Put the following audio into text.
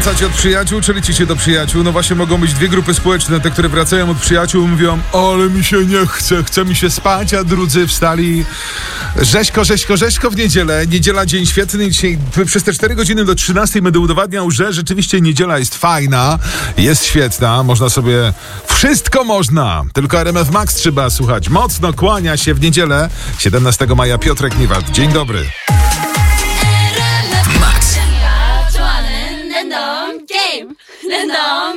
wracacie od przyjaciół, czy lecicie do przyjaciół? No właśnie mogą być dwie grupy społeczne, te, które wracają od przyjaciół, mówią, ale mi się nie chce mi się spać, a drudzy wstali rzeźko w niedzielę. Niedziela, dzień świetny. Dzisiaj przez te 4 godziny do 13 będę udowadniał, że rzeczywiście niedziela jest fajna, jest świetna, można sobie... Wszystko można, tylko RMF Max trzeba słuchać. Mocno kłania się w niedzielę, 17 maja Piotrek Niewald. Dzień dobry. Max. 좋아하는 랜덤 게임 랜덤